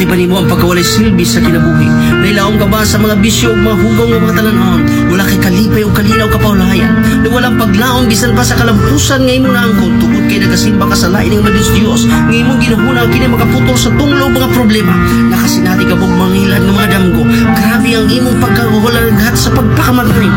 ba nimo ang pagkawalay silbi sa kinabuhi? Nailawom ka ba sa mga bisyo ug mga hugaw nga mga talan-on? Wala kay kalipay o kalinaw kapahulayan. Na walang paglaom bisan pa sa kalampusan nga imo naangkon tungod kay nagasimba ka sa lain ng Diyos. Nga imong ginahuna kini makaputol sa tunglo mga problema. Nakasinati ka bug mangilad ng mga damgo. Grabe ang imong pagkahuhulanaghat sa pagpakamagaling.